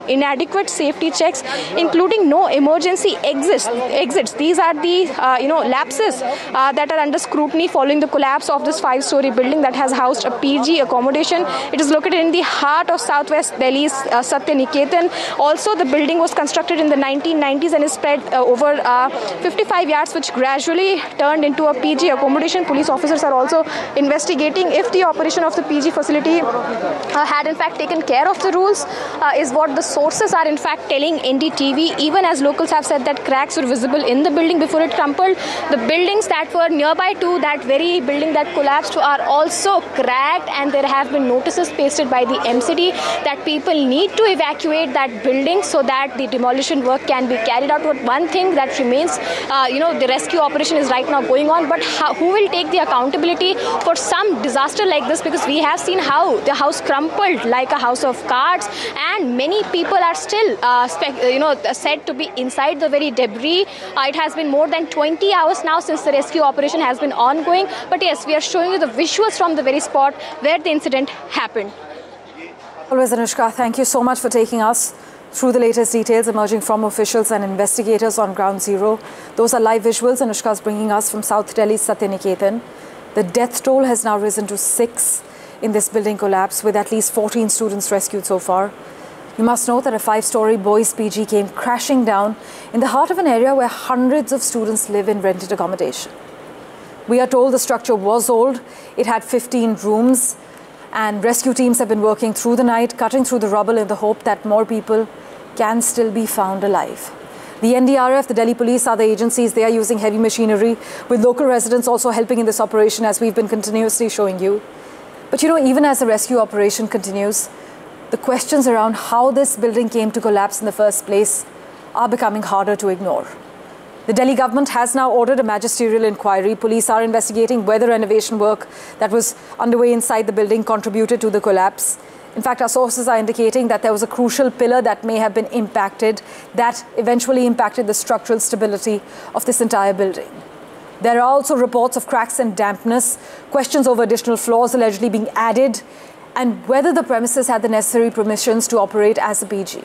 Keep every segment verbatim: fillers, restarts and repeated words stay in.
Inadequate safety checks, including no emergency exits. exits. These are the uh, you know lapses uh, that are under scrutiny following the collapse of this five-story building that has housed a P G accommodation. It is located in the heart of Southwest Delhi's uh, Satya Niketan. Also, the building was constructed in the nineteen nineties and is spread uh, over uh, fifty-five yards, which gradually turned into a P G accommodation. Police officers are also investigating if the operation of the P G facility uh, had in fact taken care of the rules, uh, is what the sources are in fact telling N D T V, even as locals have said that cracks were visible in the building before it crumpled. The buildings that were nearby to that very building that collapsed are also cracked, and there have been notices pasted by the M C D that people need to evacuate that building so that the demolition work can be carried out. But one thing that remains, uh, you know, the rescue operation is right now going on, but how, who will take the accountability for some disaster like this? Because we have seen how the house crumpled like a house of cards, and many people People are still, uh, spec you know, said to be inside the very debris. Uh, it has been more than twenty hours now since the rescue operation has been ongoing. But yes, we are showing you the visuals from the very spot where the incident happened. Always, Anushka, thank you so much for taking us through the latest details emerging from officials and investigators on ground zero. Those are live visuals Anushka is bringing us from South Delhi's Satya Niketan. The death toll has now risen to six in this building collapse, with at least fourteen students rescued so far. You must know that a five-story boys' P G came crashing down in the heart of an area where hundreds of students live in rented accommodation. We are told the structure was old. It had fifteen rooms, and rescue teams have been working through the night, cutting through the rubble in the hope that more people can still be found alive. The N D R F, the Delhi Police, other agencies, they are using heavy machinery, with local residents also helping in this operation, as we've been continuously showing you. But you know, even as the rescue operation continues, the questions around how this building came to collapse in the first place are becoming harder to ignore. The Delhi government has now ordered a magisterial inquiry. Police are investigating whether renovation work that was underway inside the building contributed to the collapse. In fact, our sources are indicating that there was a crucial pillar that may have been impacted, that eventually impacted the structural stability of this entire building. There are also reports of cracks and dampness, questions over additional floors allegedly being added, and whether the premises had the necessary permissions to operate as a P G.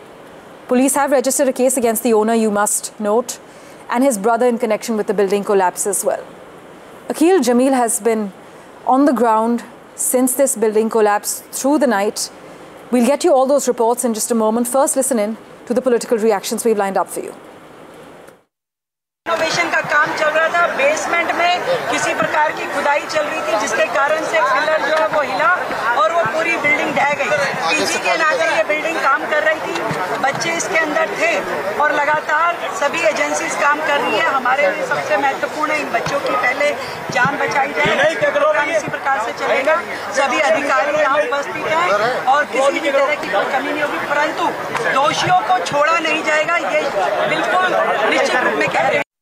Police have registered a case against the owner, you must note, and his brother in connection with the building collapse as well. Akhil Jamil has been on the ground since this building collapsed through the night. We'll get you all those reports in just a moment. First, listen in to the political reactions we've lined up for you. Renovation का काम चल रहा था, basement में किसी प्रकार की खुदाई चल रही थी, जिसके कारण से पिलर जो है वो हिला और वो पूरी बिल्डिंग ढह गई। पीजी के नाते ये बिल्डिंग काम कर रही थी, बच्चे इसके अंदर थे और लगातार सभी एजेंसीज काम कर रही है। हमारे लिए सबसे महत्वपूर्ण है इन बच्चों की पहले जान बचाई जाए, प्रोग्राम इसी प्रकार से चलेगा। सभी अधिकारी यहाँ उपस्थित हैं और किसी भी तरह की कोई कमी नहीं होगी, परंतु दोषियों को छोड़ा नहीं जाएगा, ये बिल्कुल निश्चित रूप में कह रहे हैं।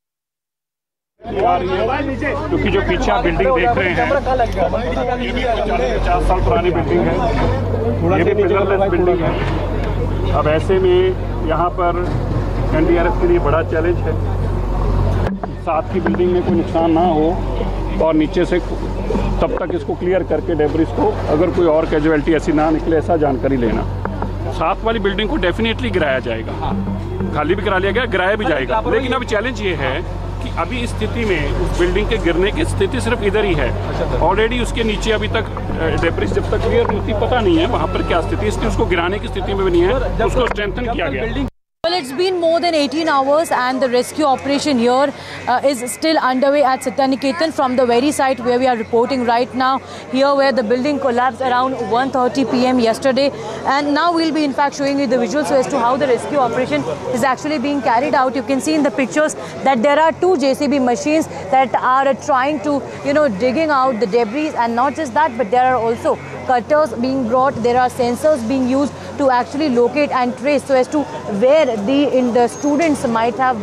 क्योंकि जो पीछे आप बिल्डिंग देख रहे हैं, ये भी पचास साल पुरानी बिल्डिंग है, ये भी पिलरलेस बिल्डिंग है। अब ऐसे में यहाँ पर एन डी आर एफ के लिए बड़ा चैलेंज है, साथ की बिल्डिंग में कोई नुकसान ना हो और नीचे से तब तक इसको क्लियर करके डेब्रिस को, अगर कोई और कैजुअलिटी ऐसी ना निकले, ऐसा जानकारी लेना। साथ वाली बिल्डिंग को डेफिनेटली गिराया जाएगा, खाली भी करा लिया गया, गिराया भी जाएगा। लेकिन अब चैलेंज ये है कि अभी इस स्थिति में उस बिल्डिंग के गिरने की स्थिति सिर्फ इधर ही है। ऑलरेडी उसके नीचे अभी तक डेब्रिस जब तक क्लियर नहीं होती, पता नहीं है वहाँ पर क्या स्थिति, इसलिए उसको गिराने की स्थिति में भी नहीं है, उसको स्ट्रेंथन किया गया। Well, it's been more than eighteen hours and the rescue operation here uh, is still underway at Satya Niketan, from the very site where we are reporting right now, here where the building collapsed around one thirty p m yesterday. And now we'll be in fact showing you the visuals as to how the rescue operation is actually being carried out. You can see in the pictures that there are two J C B machines that are trying to, you know, digging out the debris, and not just that, but there are also cutters being brought, there are sensors being used to actually locate and trace so as to where the, in the students might have been.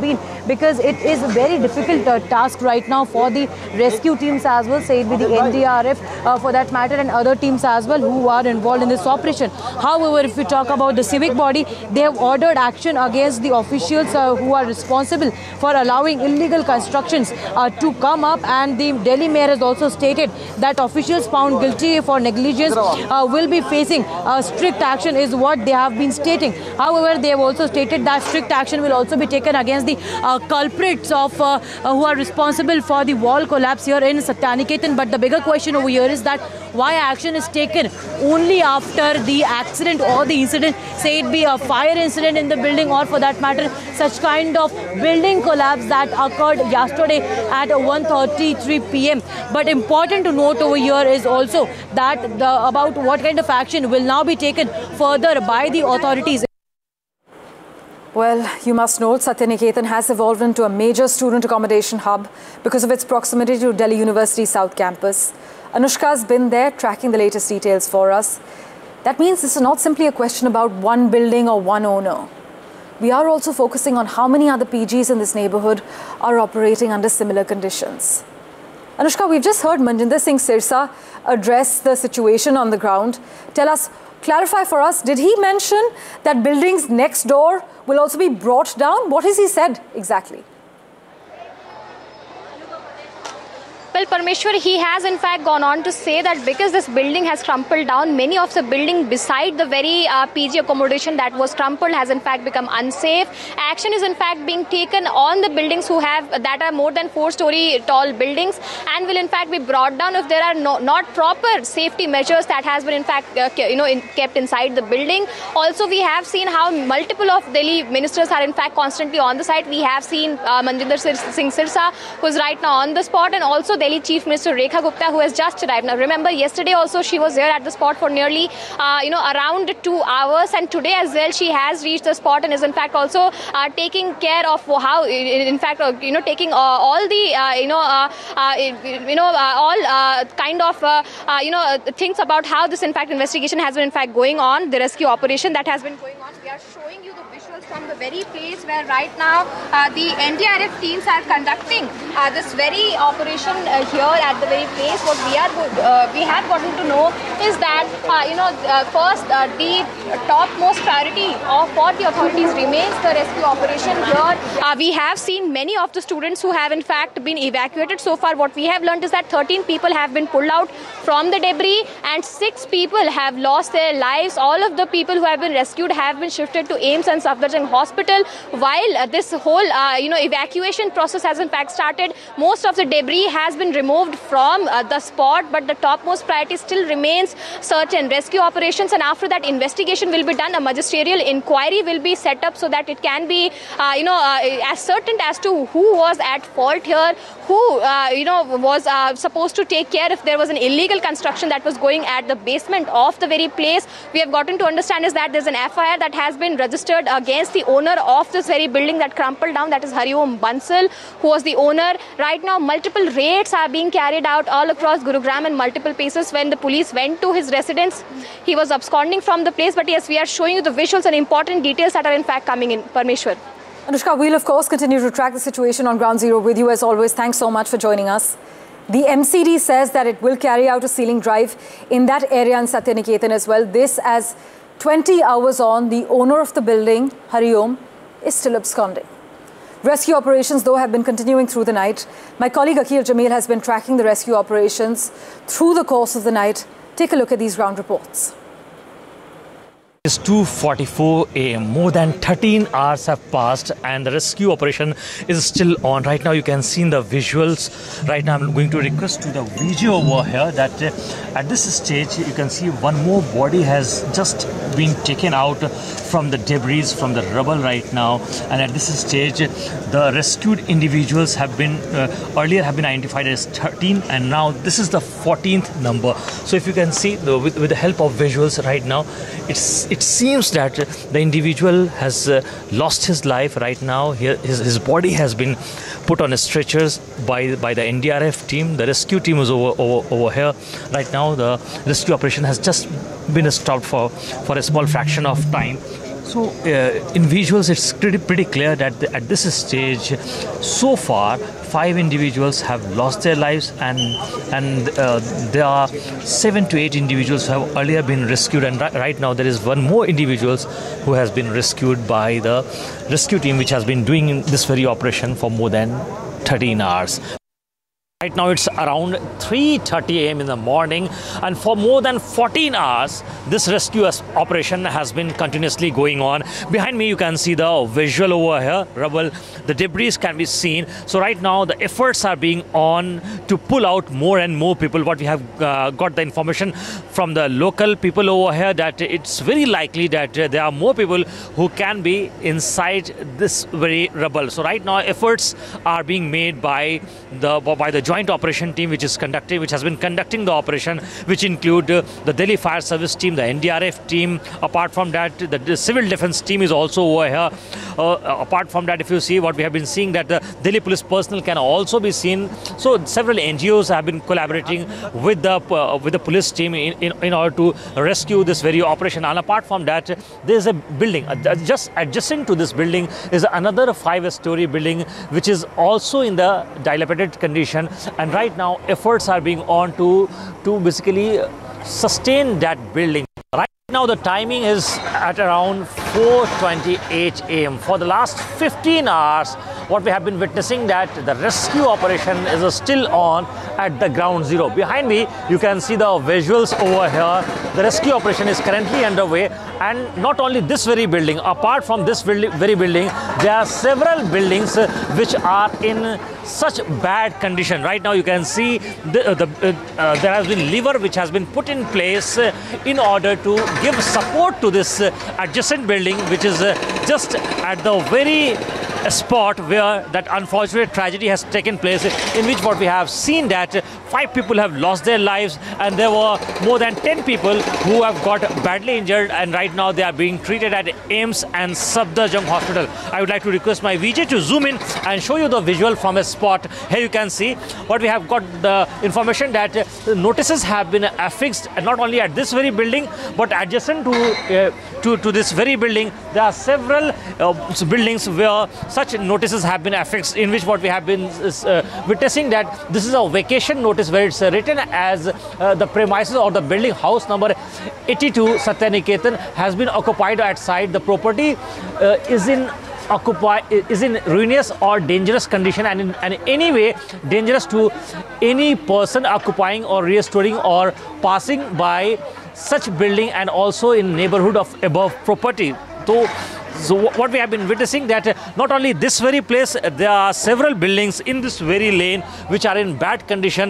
because it is a very difficult uh, task right now for the rescue teams as well, say it be the N D R F uh, for that matter, and other teams as well who are involved in this operation. However, if we talk about the civic body, they have ordered action against the officials uh, who are responsible for allowing illegal constructions uh, to come up, and the Delhi mayor has also stated that officials found guilty for negligence uh, will be facing uh, strict action, is what they have been stating. However, they have also stated that strict action will also be taken against the uh, culprits of uh, uh, who are responsible for the wall collapse here in Satyaniketan. But the bigger question over here is that why action is taken only after the accident or the incident, say it be a fire incident in the building, or for that matter such kind of building collapse that occurred yesterday at one thirty-three p m But important to note over here is also that the about what kind of action will now be taken further by the authorities. Well, you must note Satyaniketan has evolved into a major student accommodation hub because of its proximity to Delhi University South Campus. Anushka's been there tracking the latest details for us. That means this is not simply a question about one building or one owner. We are also focusing on how many other P Gs in this neighborhood are operating under similar conditions. Anushka, we've just heard Manjinder Singh Sirsa address the situation on the ground. Tell us, clarify for us, did he mention that buildings next door will also be brought down? What has he said exactly? Well, Parmeshwar, he has in fact gone on to say that because this building has crumpled down, many of the building beside the very uh, P G accommodation that was crumpled has in fact become unsafe. Action is in fact being taken on the buildings who have that are more than four-story tall buildings, and will in fact be brought down if there are no, not proper safety measures that has been in fact uh, you know in, kept inside the building. Also, we have seen how multiple of Delhi ministers are in fact constantly on the site. We have seen uh, Manjinder Singh Sirsa, who is right now on the spot, and also the Delhi Chief Minister Rekha Gupta, who has just arrived. Now, remember, yesterday also she was here at the spot for nearly, uh, you know, around two hours, and today as well she has reached the spot and is in fact also uh, taking care of how, in fact, uh, you know, taking uh, all the, uh, you know, uh, uh, you know, uh, all uh, kind of, uh, uh, you know, things about how this in fact investigation has been in fact going on, the rescue operation that has been going on. We are showing you the visuals from the very place where right now uh, the N D R F teams are conducting uh, this very operation uh, here at the very place. What we are uh, we have gotten to know is that uh, you know uh, first uh, the topmost priority of for the authorities remains the rescue operation here. Uh, we have seen many of the students who have in fact been evacuated so far. What we have learned is that thirteen people have been pulled out from the debris and six people have lost their lives. All of the people who have been rescued have been shifted to AIIMS and Safdarjung Hospital. While uh, this whole uh, you know evacuation process has in fact started, most of the debris has been removed from uh, the spot, but the topmost priority still remains search and rescue operations, and after that investigation will be done. A magisterial inquiry will be set up so that it can be uh, you know uh, ascertained as to who was at fault here, who uh, you know was uh, supposed to take care if there was an illegal construction that was going at the basement of the very place. We have gotten to understand is that there's an F I R that has been registered against the owner of this very building that crumpled down, that is Hariom Bansal, who was the owner. Right now, multiple raids are being carried out all across Gurugram in multiple places. When the police went to his residence, he was absconding from the place. But yes, we are showing you the visuals and important details that are in fact coming in. Parmeshwar. Anushka, we'll of course continue to track the situation on Ground Zero with you as always. Thanks so much for joining us. The M C D says that it will carry out a sealing drive in that area in Satyaniketan as well. This as twenty hours on, the owner of the building, Hariom, is still absconding. Rescue operations, though, have been continuing through the night. My colleague Akil Jamil has been tracking the rescue operations through the course of the night. Take a look at these ground reports. It's two forty-four a m More than thirteen hours have passed and the rescue operation is still on. Right now you can see in the visuals. Right now I'm going to request to the video over here that uh, at this stage you can see one more body has just been taken out from the debris, from the rubble right now. And at this stage the rescued individuals have been uh, earlier have been identified as thirteen, and now this is the fourteenth number. So if you can see the, with, with the help of visuals right now, it's it seems that the individual has uh, lost his life right now. Here, his, his body has been put on stretchers by by the N D R F team. The rescue team is over, over, over here. Right now, the rescue operation has just been stopped for, for a small fraction of time. So uh, in visuals, it's pretty, pretty clear that the, at this stage, so far, five individuals have lost their lives, and and uh, there are seven to eight individuals who have earlier been rescued, and ri- right now there is one more individuals who has been rescued by the rescue team, which has been doing this very operation for more than thirteen hours. Right now it's around three thirty a m in the morning, and for more than fourteen hours this rescue operation has been continuously going on. Behind me you can see the visual over here, rubble, the debris can be seen. So right now the efforts are being on to pull out more and more people. What we have uh, got the information from the local people over here, that it's very likely that uh, there are more people who can be inside this very rubble. So right now efforts are being made by the by the joint operation team which is conducting, which has been conducting the operation, which include uh, the Delhi Fire Service team, the N D R F team. Apart from that, the, the civil defense team is also over here. Uh, apart from that, if you see what we have been seeing, that the Delhi police personnel can also be seen. So several N G Os have been collaborating with the uh, with the police team in, in, in order to rescue this very operation. And apart from that, there is a building uh, just adjacent to this building is another five-story building which is also in the dilapidated condition. And right now efforts are being on to to basically sustain that building. Right now the timing is at around four twenty-eight a m For the last fifteen hours, what we have been witnessing, that the rescue operation is still on at the ground zero. Behind me you can see the visuals over here. The rescue operation is currently underway, and not only this very building, apart from this very building, there are several buildings uh, which are in such bad condition. Right now you can see the, uh, the, uh, uh, there has been lever which has been put in place uh, in order to give support to this uh, adjacent building, which is uh, just at the very spot where that unfortunate tragedy has taken place, in which what we have seen that five people have lost their lives, and there were more than ten people who have got badly injured, and right now they are being treated at AIIMS and Safdarjung Hospital. I would like to request my V J to zoom in and show you the visual from a spot. Here you can see what we have got the information that uh, notices have been affixed not only at this very building but adjacent to uh, to, to this very building. There are several uh, buildings where such notices have been affixed, in which what we have been uh, witnessing that this is a vacation notice where it's uh, written as uh, the premises or the building house number eighty-two Satyaniketan has been occupied outside. The property uh, is in occupy is in ruinous or dangerous condition, and in, and in any way dangerous to any person occupying or restoring or passing by such building, and also in neighborhood of above property. So So what we have been witnessing, that uh, not only this very place, uh, there are several buildings in this very lane which are in bad condition.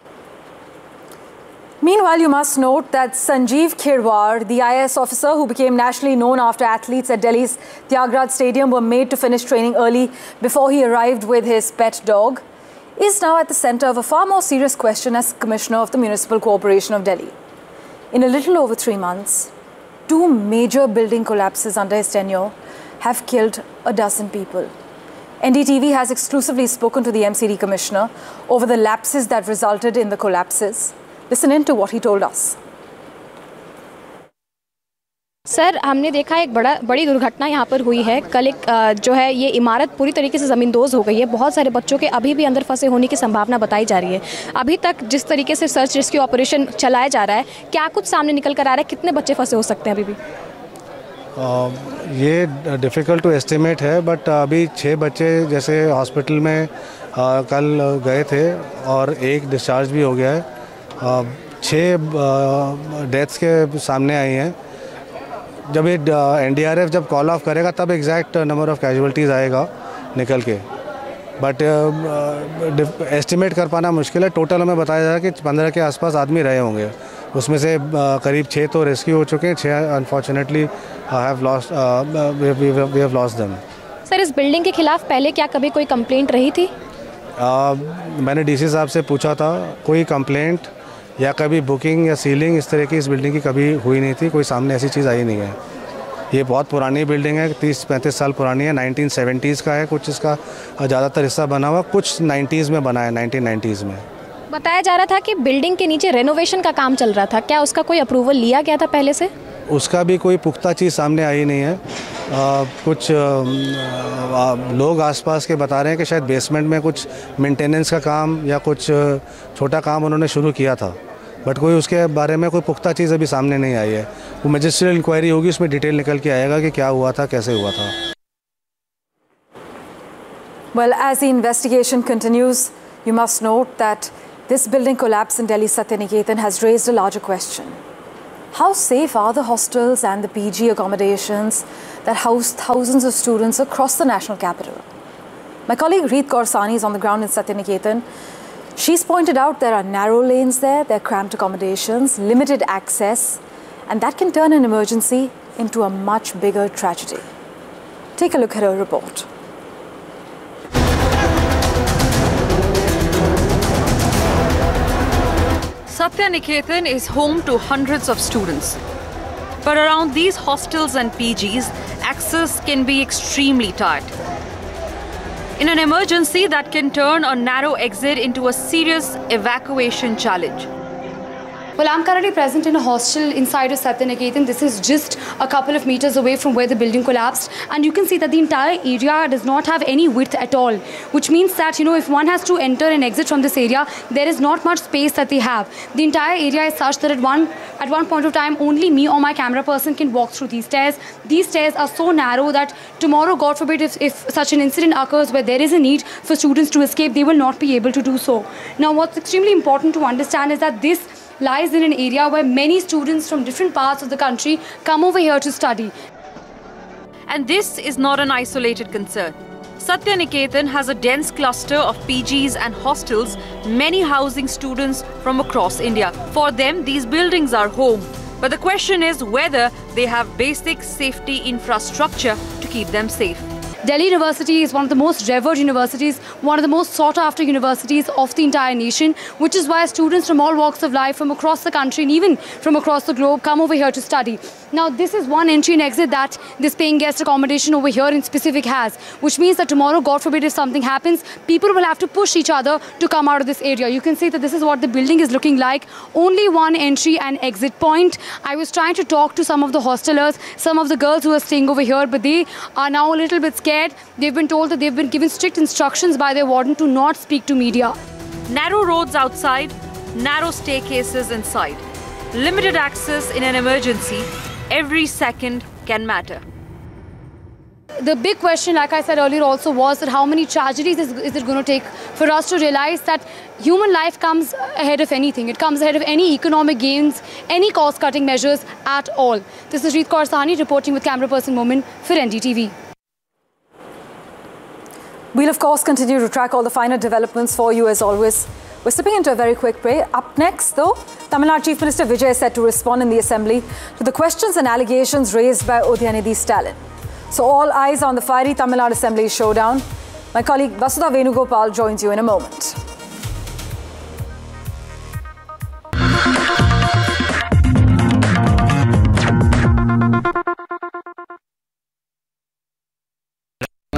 Meanwhile, you must note that Sanjeev Khirwar, the I A S officer who became nationally known after athletes at Delhi's Tyagaraja Stadium were made to finish training early before he arrived with his pet dog, is now at the centre of a far more serious question as Commissioner of the Municipal Corporation of Delhi. In a little over three months, two major building collapses under his tenure have killed a dozen people. N D T V has exclusively spoken to the M C D Commissioner over the lapses that resulted in the collapses. Listen in to what he told us. Sir, हमने देखा एक बड़ा बड़ी दुर्घटना यहाँ पर हुई है। कल एक जो है ये इमारत पूरी तरीके से ज़मींदोज़ हो गई है। बहुत सारे बच्चों के अभी भी अंदर फंसे होने की संभावना बताई जा रही है। अभी तक जिस तरीके से सर्च रेस्क्यू ऑपरेशन चलाया जा रहा है, क्या कुछ सामने निकल कर आ रहा है? कितने बच्चे फंसे हो सकते हैं अभी भी? आ, ये डिफ़िकल्ट टू एस्टिमेट है, बट अभी छः बच्चे जैसे हॉस्पिटल में आ, कल गए थे और एक डिस्चार्ज भी हो गया है। आ, छः डेथ्स के सामने आई हैं। जब ये एन डी आर एफ जब कॉल ऑफ करेगा तब एग्जैक्ट नंबर ऑफ कैजुअल्टीज़ आएगा निकल के, बट एस्टिमेट uh, कर पाना मुश्किल है। टोटल हमें बताया जा रहा है कि पंद्रह के आसपास आदमी रहे होंगे, उसमें से uh, करीब छः तो रेस्क्यू हो चुके हैं, छः unfortunately have lost we have lost them. Sir, इस बिल्डिंग के खिलाफ पहले क्या कभी कोई कंप्लेंट रही थी? uh, मैंने डी सी साहब से पूछा था, कोई कंप्लेंट या कभी बुकिंग या सीलिंग इस तरह की इस बिल्डिंग की कभी हुई नहीं थी, कोई सामने ऐसी चीज़ आई नहीं है। ये बहुत पुरानी बिल्डिंग है, तीस पैंतीस साल पुरानी है, नाइनटीन सेवेंटीज़ का है, कुछ इसका ज़्यादातर हिस्सा बना हुआ, कुछ नाइन्टीज़ में बना है, नाइनटीन नाइन्टीज़ में। बताया जा रहा था कि बिल्डिंग के नीचे रेनोवेशन का काम चल रहा था, क्या उसका कोई अप्रूवल लिया गया था पहले से? उसका भी कोई पुख्ता चीज़ सामने आई नहीं है। आ, कुछ आ, लोग आसपास के बता रहे हैं कि शायद बेसमेंट में कुछ मेंटेनेंस का काम या कुछ छोटा काम उन्होंने शुरू किया था, बट कोई उसके बारे में कोई पुख्ता चीज़ अभी सामने नहीं आई है। वो मजिस्ट्रियल इंक्वायरी होगी, उसमें डिटेल निकल के आएगा कि क्या हुआ था, कैसे हुआ था। Well, as the investigation continues, you must note that this building collapse in Delhi's Satyaniketan has raised a larger question. How safe are the hostels and the P G accommodations that house thousands of students across the national capital? My colleague Reet Kaur Sahni is on the ground in Satyaniketan. She's pointed out there are narrow lanes there, there are cramped accommodations, limited access, and that can turn an emergency into a much bigger tragedy. Take a look at her report. Satyaniketan is home to hundreds of students. But around these hostels and P Gs, access can be extremely tight. In an emergency, that can turn a narrow exit into a serious evacuation challenge. Well, I'm currently present in a hostel inside of Satyaniketan. This is just a couple of meters away from where the building collapsed. And you can see that the entire area does not have any width at all, which means that, you know, if one has to enter and exit from this area, there is not much space that they have. The entire area is such that at one, at one point of time, only me or my camera person can walk through these stairs. These stairs are so narrow that tomorrow, God forbid, if, if such an incident occurs where there is a need for students to escape, they will not be able to do so. Now, what's extremely important to understand is that this lies in an area where many students from different parts of the country come over here to study. And this is not an isolated concern. Satyaniketan has a dense cluster of P Gs and hostels, many housing students from across India. For them, these buildings are home. But the question is whether they have basic safety infrastructure to keep them safe. Delhi University is one of the most revered universities, one of the most sought after universities of the entire nation, which is why students from all walks of life from across the country and even from across the globe come over here to study. Now, this is one entry and exit that this paying guest accommodation over here in specific has, which means that tomorrow, God forbid, if something happens, people will have to push each other to come out of this area. You can see that this is what the building is looking like. Only one entry and exit point. I was trying to talk to some of the hostelers, some of the girls who are staying over here, but they are now a little bit scared. They've been told that they've been given strict instructions by their warden to not speak to media. Narrow roads outside, narrow staircases inside. Limited access in an emergency. Every second can matter. The big question, like I said earlier also, was that how many tragedies is, is it going to take for us to realize that human life comes ahead of anything. It comes ahead of any economic gains, any cost-cutting measures at all. This is Reet Kaur Sahni reporting with camera person Momin for N D T V. We'll, of course, continue to track all the finer developments for you as always. We're slipping into a very quick break. Up next, though, Tamil Nadu Chief Minister Vijay is set to respond in the Assembly to the questions and allegations raised by Udayanidhi Stalin. So all eyes on the fiery Tamil Nadu Assembly showdown. My colleague Vasudha Venugopal joins you in a moment.